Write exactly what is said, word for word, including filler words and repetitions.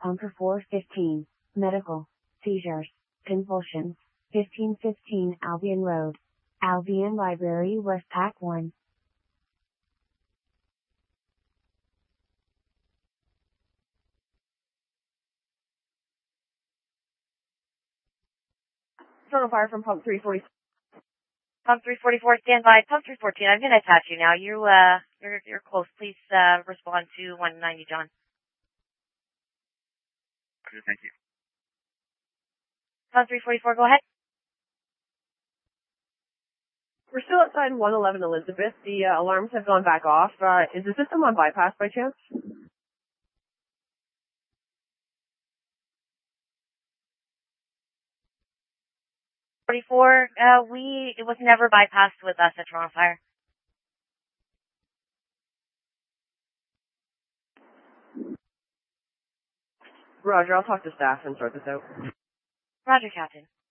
Pump for four fifteen. Medical. Seizures. Convulsions. fifteen fifteen Albion Road. Albion Library Westpac one. Total fire from pump three forty. Pump three forty-four, stand by. Pump three fourteen, I'm going to attach you now. You, uh, you're, you're close. Please, uh, respond to one ninety, John. Okay, thank you. Pump three forty-four, go ahead. We're still outside one eleven Elizabeth. The uh, alarms have gone back off. Uh, is the system on bypass by chance? forty-four, uh, we, it was never bypassed with us at Toronto Fire. Roger, I'll talk to staff and sort this out. Roger, Captain.